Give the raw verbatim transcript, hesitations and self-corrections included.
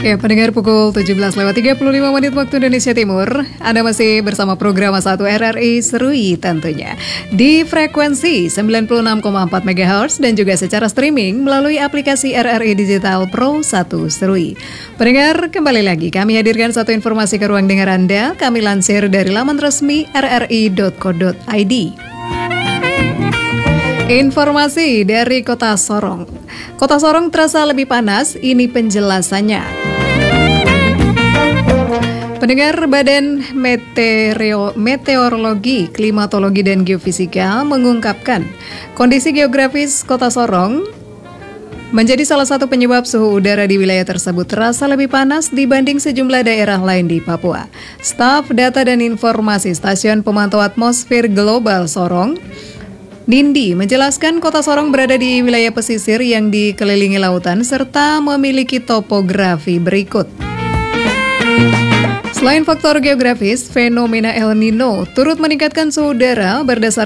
Ya, pendengar pukul tujuh belas lewat tiga puluh lima menit waktu Indonesia Timur. Anda masih bersama program satu R R I Serui tentunya. Di frekuensi sembilan puluh enam koma empat megahertz dan juga secara streaming melalui aplikasi R R I Digital Pro satu Serui. Pendengar, kembali lagi kami hadirkan satu informasi ke ruang dengar Anda. Kami lansir dari laman resmi r r i dot co dot i d. Informasi dari Kota Sorong. Kota Sorong terasa lebih panas, ini penjelasannya. Pendengar, Badan Meteoreo, Meteorologi, Klimatologi, dan Geofisika mengungkapkan kondisi geografis Kota Sorong menjadi salah satu penyebab suhu udara di wilayah tersebut terasa lebih panas dibanding sejumlah daerah lain di Papua. Staf Data dan Informasi Stasiun Pemantau Atmosfer Global Sorong, Nindi, menjelaskan Kota Sorong berada di wilayah pesisir yang dikelilingi lautan serta memiliki topografi berikut. Selain faktor geografis, fenomena El Nino turut meningkatkan suhu udara berdasarkan